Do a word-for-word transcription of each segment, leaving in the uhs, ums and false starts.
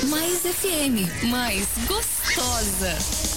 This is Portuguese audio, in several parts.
Mais F M, mais gostosa.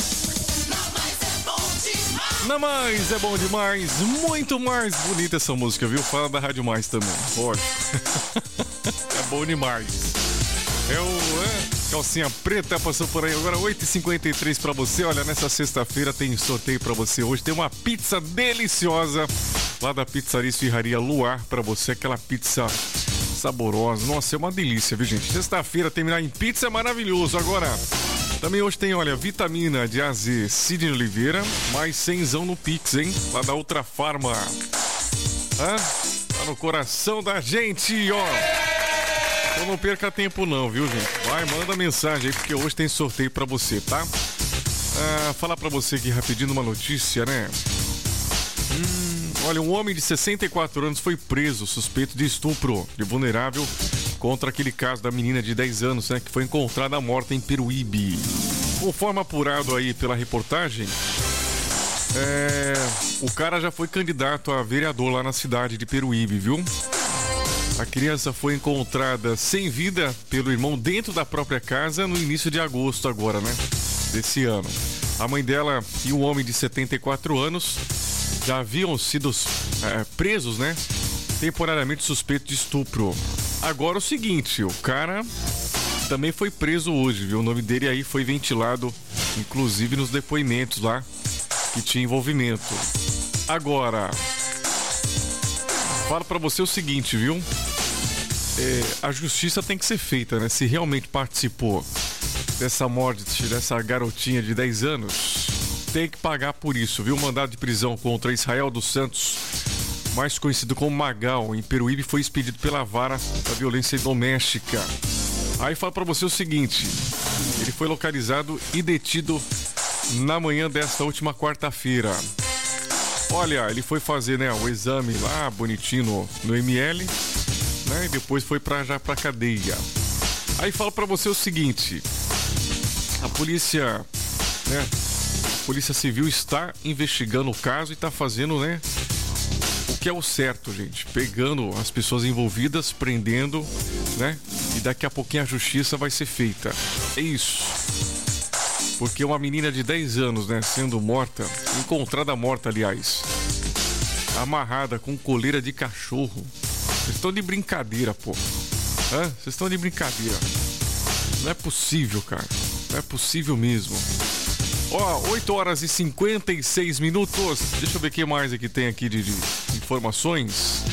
Na Mais é bom demais, muito mais bonita essa música, viu? Fala da Rádio Mais também, lógico. É bom demais. É o é, Calcinha Preta passou por aí agora, oito e cinquenta e três pra você. Olha, nessa sexta-feira tem sorteio pra você hoje. Tem uma pizza deliciosa lá da Pizzaria Esfirraria Luar pra você. Aquela pizza saborosa. Nossa, é uma delícia, viu, gente? Sexta-feira terminar em pizza é maravilhoso. Agora, também hoje tem, olha, vitamina de A Z Sidney Oliveira, mais cenzão no Pix, hein? Lá da Ultra Farma. Hã? Tá no coração da gente, ó. Então não perca tempo não, viu, gente? Vai, manda mensagem aí, porque hoje tem sorteio pra você, tá? Ah, falar pra você aqui rapidinho uma notícia, né? Hum, olha, um homem de sessenta e quatro anos foi preso, suspeito de estupro de vulnerável contra aquele caso da menina de dez anos, né? Que foi encontrada morta em Peruíbe. Conforme apurado aí pela reportagem, é, o cara já foi candidato a vereador lá na cidade de Peruíbe, viu? A criança foi encontrada sem vida pelo irmão dentro da própria casa no início de agosto agora, né? Desse ano. A mãe dela e um homem de setenta e quatro anos já haviam sido é, presos, né? Temporariamente suspeito de estupro. Agora o seguinte, o cara também foi preso hoje, viu? O nome dele aí foi ventilado, inclusive nos depoimentos lá, que tinha envolvimento. Agora, falo pra você o seguinte, viu? É, a justiça tem que ser feita, né? Se realmente participou dessa morte dessa garotinha de dez anos, tem que pagar por isso, viu? O mandado de prisão contra Israel dos Santos, mais conhecido como Magal, em Peruíbe, foi expedido pela vara da violência doméstica. Aí falo pra você o seguinte, ele foi localizado e detido na manhã desta última quarta-feira. Olha, ele foi fazer, né, o exame lá, bonitinho, no, no M L, né, e depois foi pra, já pra cadeia. Aí falo pra você o seguinte, a polícia, né, a polícia civil está investigando o caso e tá fazendo, né, o que é o certo, gente, pegando as pessoas envolvidas, prendendo, né, e daqui a pouquinho a justiça vai ser feita. É isso. Porque uma menina de dez anos, né, sendo morta, encontrada morta, aliás, amarrada com coleira de cachorro. Vocês estão de brincadeira, pô. Hã? Vocês estão de brincadeira. Não é possível, cara. Não é possível mesmo. Ó, oito horas e cinquenta e seis minutos. Deixa eu ver o que mais aqui tem aqui de, de informações.